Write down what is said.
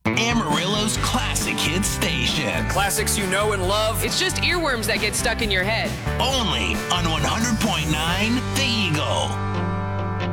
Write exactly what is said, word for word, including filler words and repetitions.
Amarillo's classic hit station. Classics you know and love. It's just earworms that get stuck in your head. Only on one hundred point nine